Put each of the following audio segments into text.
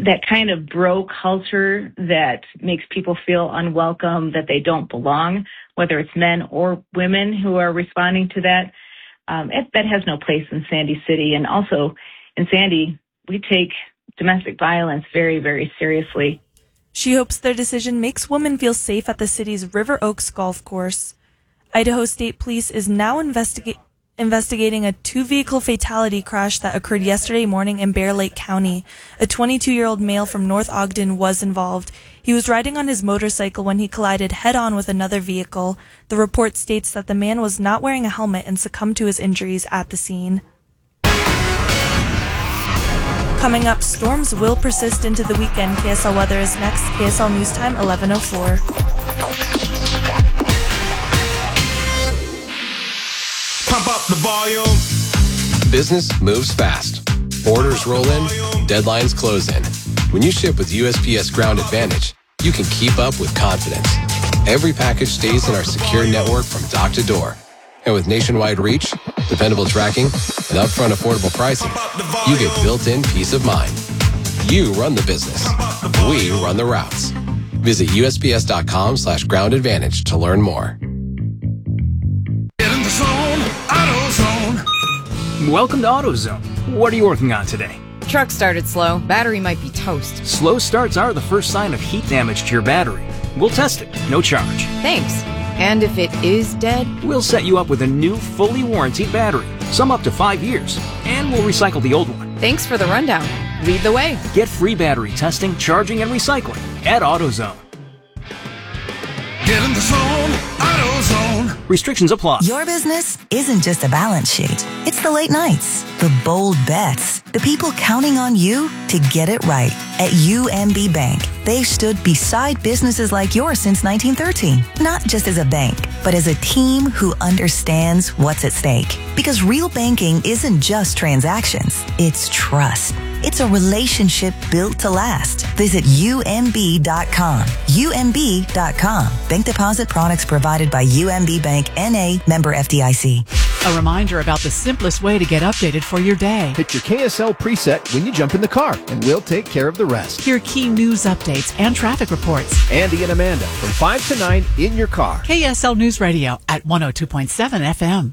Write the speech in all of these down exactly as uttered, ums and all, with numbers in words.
that kind of bro culture that makes people feel unwelcome, that they don't belong, whether it's men or women who are responding to that, um, it, that has no place in Sandy City. And also in Sandy, we take domestic violence very, very seriously. She hopes their decision makes women feel safe at the city's River Oaks golf course. Idaho State Police is now investigating investigating a two-vehicle fatality crash that occurred yesterday morning in Bear Lake County. A twenty-two-year-old male from North Ogden was involved. He was riding on his motorcycle when he collided head-on with another vehicle. The report states that the man was not wearing a helmet and succumbed to his injuries at the scene. Coming up, storms will persist into the weekend. K S L weather is next. K S L News Time, eleven oh four. Pump up the volume. Business moves fast. Orders roll in, deadlines close in. When you ship with U S P S Ground Advantage, you can keep up with confidence. Every package stays in our secure network from dock to door. And with nationwide reach, dependable tracking, and upfront affordable pricing, you get built-in peace of mind. You run the business. We run the routes. Visit U S P S dot com slash ground advantage to learn more. Welcome to AutoZone. What are you working on today? Truck started slow. Battery might be toast. Slow starts are the first sign of heat damage to your battery. We'll test it, no charge. Thanks. And if it is dead? We'll set you up with a new, fully warranted battery, some up to five years, and we'll recycle the old one. Thanks for the rundown. Lead the way. Get free battery testing, charging, and recycling at AutoZone. Get in the zone, AutoZone. Restrictions apply. Your business isn't just a balance sheet. It's the late nights, the bold bets, the people counting on you to get it right. At U M B Bank, they've stood beside businesses like yours since nineteen thirteen. Not just as a bank, but as a team who understands what's at stake. Because real banking isn't just transactions, it's trust. It's a relationship built to last. Visit U M B dot com. U M B dot com. Bank deposit products provided by U M B Bank N A, member F D I C. A reminder about the simplest way to get updated for your day. Hit your K S L preset when you jump in the car, and we'll take care of the rest. Hear key news updates and traffic reports. Andy and Amanda from five to nine in your car. K S L News Radio at one oh two point seven F M.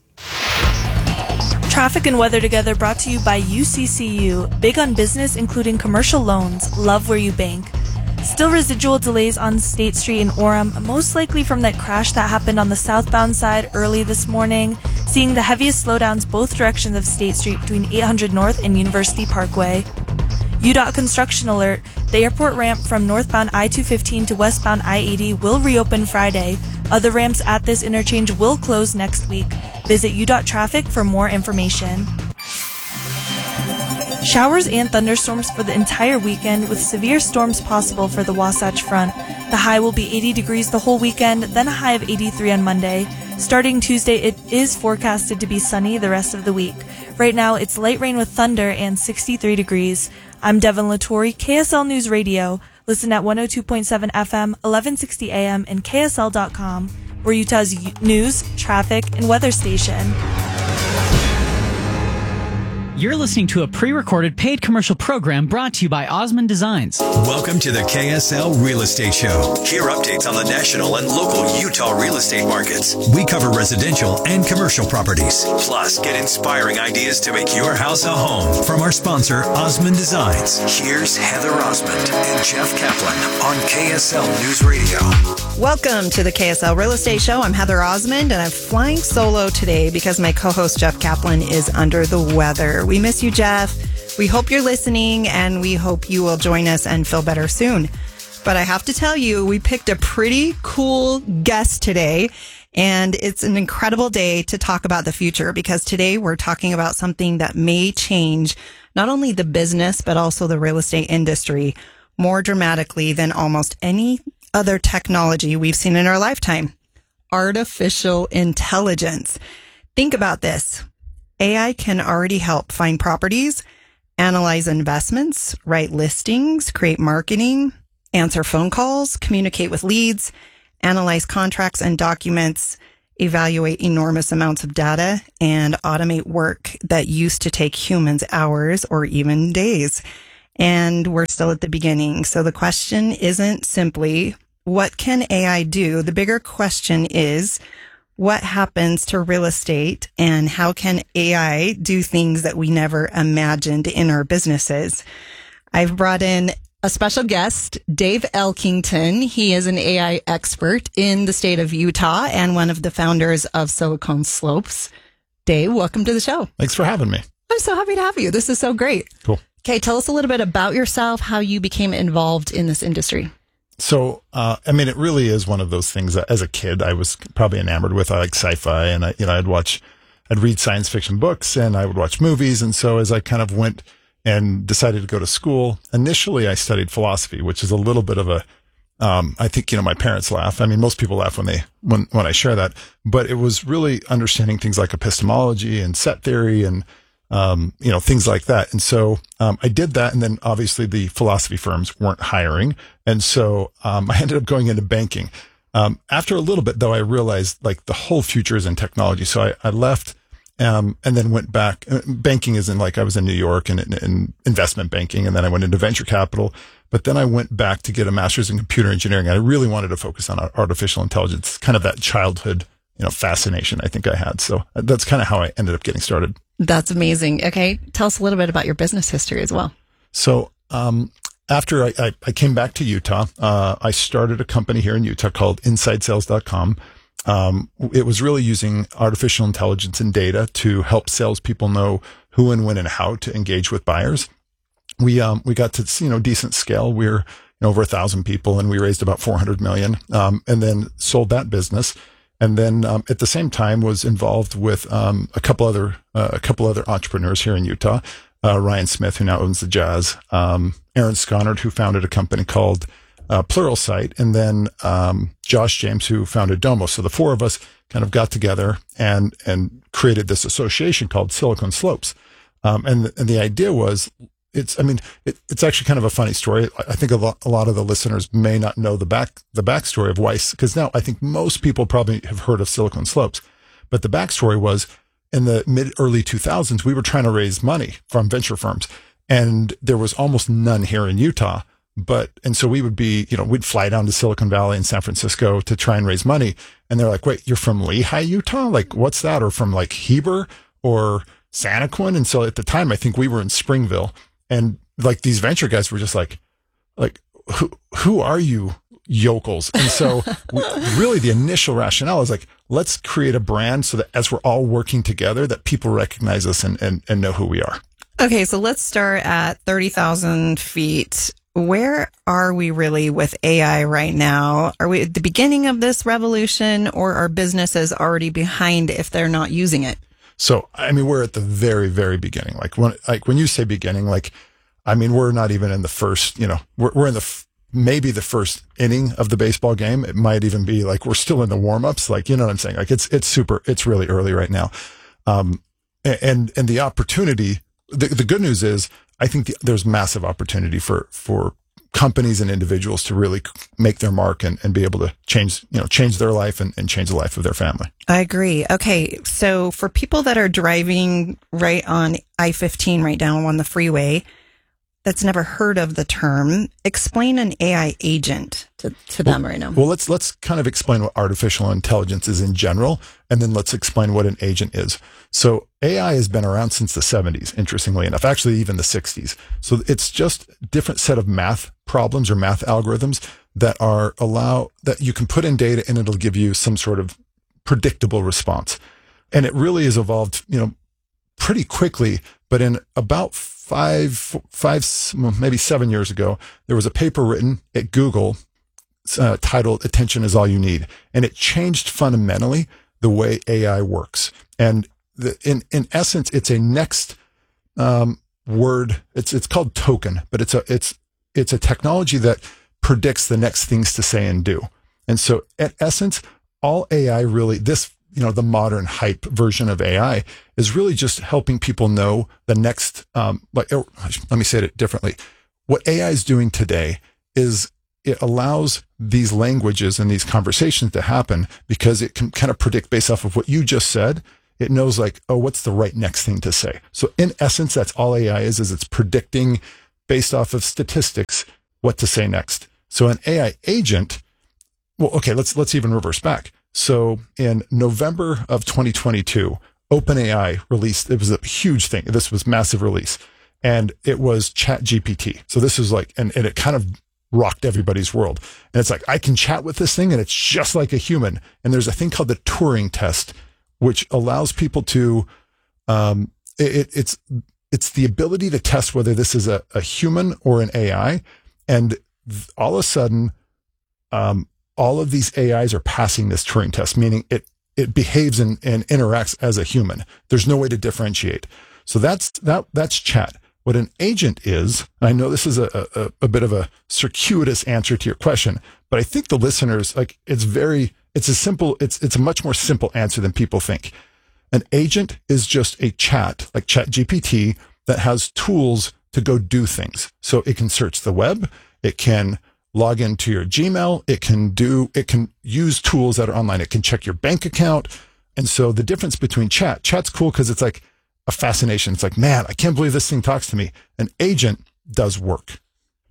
Traffic and weather together brought to you by U C C U. Big on business, including commercial loans. Love where you bank. Still residual delays on State Street in Orem, most likely from that crash that happened on the southbound side early this morning. Seeing the heaviest slowdowns both directions of State Street between eight hundred North and University Parkway. U D O T construction alert. The airport ramp from northbound I two fifteen to westbound I eighty will reopen Friday. Other ramps at this interchange will close next week. Visit U D O T Traffic for more information. Showers and thunderstorms for the entire weekend with severe storms possible for the Wasatch Front. The high will be eighty degrees the whole weekend, then a high of eighty-three on Monday. Starting Tuesday, it is forecasted to be sunny the rest of the week. Right now, it's light rain with thunder and sixty-three degrees. I'm Devin Latore, K S L News Radio. Listen at one oh two point seven F M, eleven sixty A M, and K S L dot com. We're Utah's news, traffic, and weather station. You're listening to a pre-recorded paid commercial program brought to you by Osmond Designs. Welcome to the K S L Real Estate Show. Hear updates on the national and local Utah real estate markets. We cover residential and commercial properties. Plus, get inspiring ideas to make your house a home from our sponsor, Osmond Designs. Here's Heather Osmond and Jeff Kaplan on K S L News Radio. Welcome to the K S L Real Estate Show. I'm Heather Osmond, and I'm flying solo today because my co-host Jeff Kaplan is under the weather. We miss you, Jeff. We hope you're listening, and we hope you will join us and feel better soon. But I have to tell you, we picked a pretty cool guest today, and it's an incredible day to talk about the future because today we're talking about something that may change not only the business, but also the real estate industry more dramatically than almost any other technology we've seen in our lifetime. Artificial intelligence. Think about this. A I can already help find properties, analyze investments, write listings, create marketing, answer phone calls, communicate with leads, analyze contracts and documents, evaluate enormous amounts of data, and automate work that used to take humans hours or even days. and we're still at the beginning. So the question isn't simply, what can A I do? The bigger question is, what happens to real estate, and how can A I do things that we never imagined in our businesses? I've brought in a special guest, Dave Elkington. He is an A I expert in the state of Utah and one of the founders of Silicon Slopes. Dave, welcome to the show. Thanks for having me. I'm so happy to have you. This is so great. Cool. Okay, tell us a little bit about yourself, how you became involved in this industry. So, uh, I mean, it really is one of those things that as a kid, I was probably enamored with. I like sci-fi, and I, you know, I'd watch, I'd read science fiction books, and I would watch movies. And so as I kind of went and decided to go to school, initially I studied philosophy, which is a little bit of a, um, I think, you know, my parents laugh. I mean, most people laugh when they, when, when I share that, but it was really understanding things like epistemology and set theory and, um, you know, things like that. And so, um, I did that. And then obviously the philosophy firms weren't hiring. And so, um, I ended up going into banking. Um, after a little bit though, I realized like the whole future is in technology. So I, I left, um, and then went back. Banking is in like, I was in New York and in investment banking. And then I went into venture capital, but then I went back to get a master's in computer engineering. I really wanted to focus on artificial intelligence, kind of that childhood, you know, fascination I think I had. So that's kind of how I ended up getting started. That's amazing. Okay. Tell us a little bit about your business history as well. So, um, after I, I, I came back to Utah, uh, I started a company here in Utah called inside sales dot com. Um, it was really using artificial intelligence and data to help salespeople know who and when and how to engage with buyers. We, um, we got to, you know, decent scale. We were you know, over a thousand people, and we raised about four hundred million, um, and then sold that business. And then, um, at the same time was involved with, um, a couple other, uh, a couple other entrepreneurs here in Utah. Uh, Ryan Smith, who now owns the Jazz, um, Aaron Sconard, who founded a company called, uh, Pluralsight, and then, um, Josh James, who founded Domo. So the four of us kind of got together and, and created this association called Silicon Slopes. Um, and, and the idea was, it's, I mean, it, it's actually kind of a funny story. I think a lot, a lot of the listeners may not know the back, the backstory of why, because now I think most people probably have heard of Silicon Slopes, but the backstory was in the mid early two thousands, we were trying to raise money from venture firms, and there was almost none here in Utah. But, and so we would be, you know, we'd fly down to Silicon Valley and San Francisco to try and raise money. And they're like, wait, you're from Lehi, Utah? Like, what's that? Or from like Heber or Santaquin? And so at the time, I think we were in Springville. And like these venture guys were just like, like, who, who are you yokels? And so we, really the initial rationale is like, let's create a brand so that as we're all working together, that people recognize us and, and, and know who we are. Okay. So let's start at thirty thousand feet. Where are we really with A I right now? Are we at the beginning of this revolution, or are businesses already behind if they're not using it? So, I mean, we're at the very, very beginning. Like when, like when you say beginning, like, I mean, we're not even in the first, you know, we're, we're in the, f- maybe the first inning of the baseball game. It might even be like, we're still in the warm ups. Like, you know what I'm saying? Like it's, it's super, it's really early right now. Um, and, and the opportunity, the, the good news is I think the, there's massive opportunity for, for companies and individuals to really make their mark and, and be able to change, you know, change their life and, and change the life of their family. I agree. Okay. So for people that are driving right on I fifteen right now on the freeway, that's never heard of the term, explain an A I agent to, to them well, right now. Well, let's, let's kind of explain what artificial intelligence is in general, and then let's explain what an agent is. So A I has been around since the seventies, interestingly enough, actually even the sixties. So it's just a different set of math problems or math algorithms that are allow that you can put in data and it'll give you some sort of predictable response. And it really has evolved, you know, pretty quickly, but in about five, five, maybe seven years ago, there was a paper written at Google uh, titled "Attention is All You Need." And it changed fundamentally the way A I works. And the, in, in essence, it's a next, um, word. It's, it's called token, but it's a, it's, it's a technology that predicts the next things to say and do. And so at essence, all A I really, this, you know, the modern hype version of A I is really just helping people know the next, um, like, oh, let me say it differently. What A I is doing today is it allows these languages and these conversations to happen because it can kind of predict based off of what you just said. It knows like, oh, what's the right next thing to say? So in essence, that's all A I is, is it's predicting based off of statistics what to say next. So an A I agent, well, okay, let's let's even reverse back. So in November of twenty twenty-two, OpenAI released, it was a huge thing. This was massive release. And it was ChatGPT. So this is like, and, and it kind of rocked everybody's world. And it's like, I can chat with this thing and it's just like a human. And there's a thing called the Turing test, which allows people to, um, it, it's, it's the ability to test whether this is a, a human or an A I. And th- all of a sudden, um, all of these A Is are passing this Turing test, meaning it, it behaves and, and interacts as a human. There's no way to differentiate. So that's, that, that's chat. What an agent is, and I know this is a, a, a bit of a circuitous answer to your question, but I think the listeners, like, it's very, it's a simple, it's, it's a much more simple answer than people think. An agent is just a chat, like ChatGPT, that has tools to go do things. So it can search the web, it can log into your Gmail, it can do, it can use tools that are online, it can check your bank account. And so the difference between chat, chat's cool because it's like a fascination. It's like, man, I can't believe this thing talks to me. An agent does work.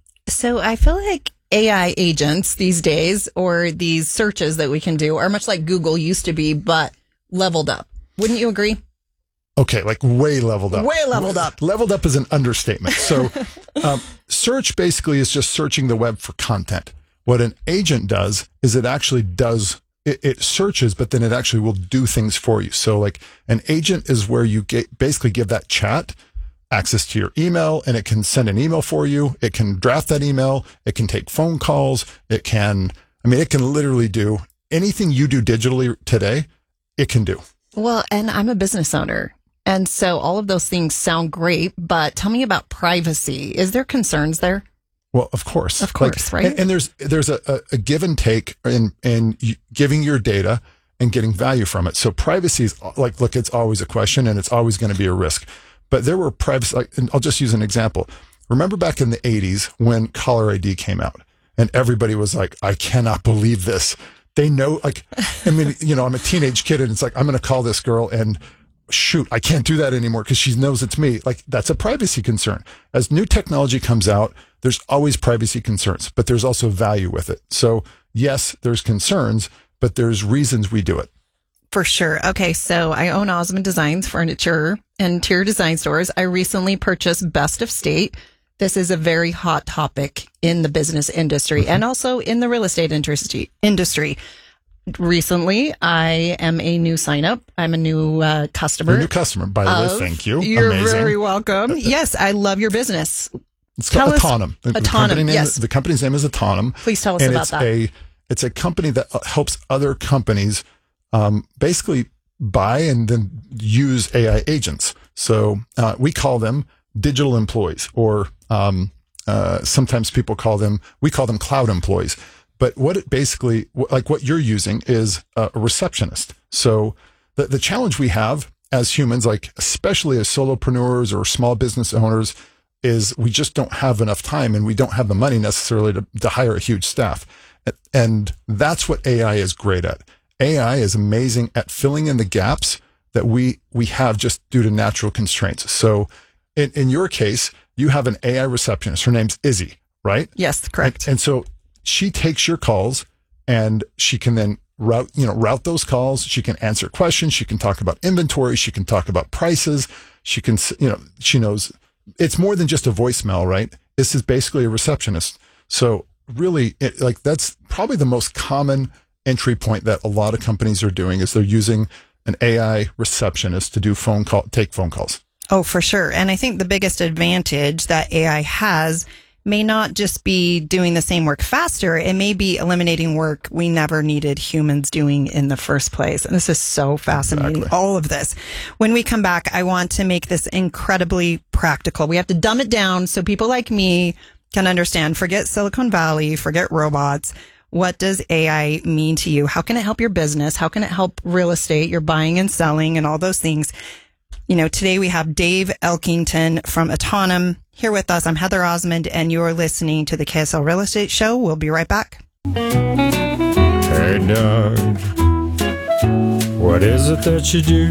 So I feel like A I agents these days, or these searches that we can do, are much like Google used to be, but leveled up. Wouldn't you agree? Okay, like way leveled up. Way leveled up. Leveled up is an understatement. So um, search basically is just searching the web for content. What an agent does is it actually does, it, it searches, but then it actually will do things for you. So like an agent is where you get, basically give that chat access to your email, and it can send an email for you. It can draft that email. It can take phone calls. It can, I mean, it can literally do anything you do digitally today, it can do. Well, and I'm a business owner. And so all of those things sound great, but tell me about privacy. Is there concerns there? Well, of course, of course, like, right? And, and there's there's a, a, a give and take in in giving your data and getting value from it. So privacy is like, look, it's always a question, and it's always going to be a risk. But there were privacy. Like, and I'll just use an example. Remember back in the eighties when caller I D came out, and everybody was like, "I cannot believe this." They know, like, I mean, you know, I'm a teenage kid, and it's like, I'm going to call this girl and. Shoot, I can't do that anymore because she knows it's me. Like, that's a privacy concern. As new technology comes out, there's always privacy concerns, but there's also value with it. So yes, there's concerns, but there's reasons we do it. For sure. Okay, so I own Osmond Designs furniture and interior design stores. I recently purchased Best of State. This is a very hot topic in the business industry mm-hmm. and also in the real estate industry. industry. Recently, I am a new sign up. I'm a new uh, customer. You're a new customer, by the way. Thank you. You're Amazing. very welcome. Yes, I love your business. It's called tell Autonom. The, the, Autonom, company name, yes. the company's name is Autonom. Please tell us and about it's that. A, it's a company that helps other companies um, basically buy and then use A I agents. So uh, we call them digital employees, or um, uh, sometimes people call them, we call them cloud employees. But what it basically, like what you're using is a receptionist. So the, the challenge we have as humans, like especially as solopreneurs or small business owners, is we just don't have enough time, and we don't have the money necessarily to, to hire a huge staff. And that's what A I is great at. A I is amazing at filling in the gaps that we, we have just due to natural constraints. So in, in your case, you have an A I receptionist. Her name's Izzy, right? Yes, correct. And, and so she takes your calls, and she can then route, you know, route those calls. She can answer questions. She can talk about inventory. She can talk about prices. She can, you know, she knows it's more than just a voicemail, right? This is basically a receptionist. So really, it, like, that's probably the most common entry point that a lot of companies are doing, is they're using an A I receptionist to do phone call, take phone calls. Oh, for sure. And I think the biggest advantage that A I has may not just be doing the same work faster. It may be eliminating work we never needed humans doing in the first place. And this is so fascinating, exactly. All of this. When we come back, I want to make this incredibly practical. We have to dumb it down so people like me can understand. Forget Silicon Valley, forget robots. What does A I mean to you? How can it help your business? How can it help real estate, your buying and selling and all those things? You know, today we have Dave Elkington from Autonom here with us. I'm Heather Osmond, and you're listening to the K S L Real Estate Show. We'll be right back. Hey, Doug, what is it that you do?